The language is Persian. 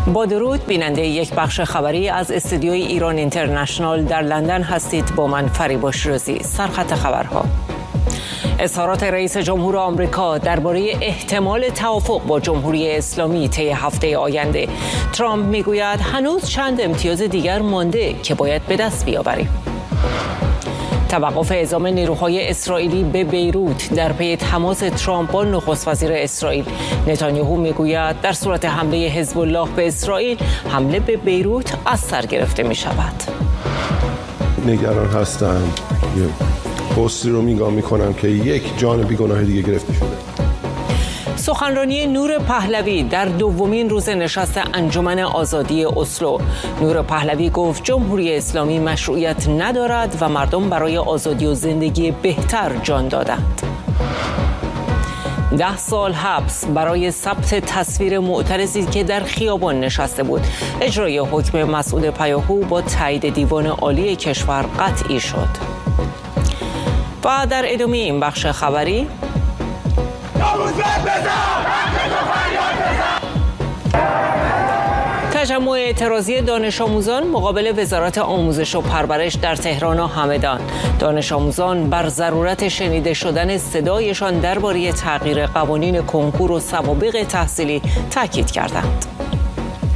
با درود، بیننده یک بخش خبری از استودیوی ایران اینترنشنال در لندن هستید. با من فریبا شیرازی. سرخط خبرها: اظهارات رئیس جمهور آمریکا درباره احتمال توافق با جمهوری اسلامی طی هفته آینده. ترامپ میگوید هنوز چند امتیاز دیگر مانده که باید به دست بیاوریم. توقف اعزام نیروهای اسرائیلی به بیروت در پی تماس ترامپ با نخست وزیر اسرائیل. نتانیاهو میگوید در صورت حمله حزب الله به اسرائیل، حمله به بیروت از سر گرفته می شود. نگران هستم، پستی رو نگاه میکنم که یک جان بیگناه دیگه گرفته شده. سخنرانی نور پهلوی در دومین روز نشست انجمن آزادی اسلو. نور پهلوی گفت جمهوری اسلامی مشروعیت ندارد و مردم برای آزادی و زندگی بهتر جان دادند. 10 سال حبس برای ثبت تصویر معترضی که در خیابان نشسته بود. اجرای حکم مسعود پیاهو با تایید دیوان عالی کشور قطعی شد. و در ادامه این بخش خبری، تجمع اعتراضی دانش آموزان مقابل وزارت آموزش و پرورش در تهران و همدان. دانش آموزان بر ضرورت شنیده شدن صدایشان درباره تغییر قوانین کنکور و سوابق تحصیلی تاکید کردند.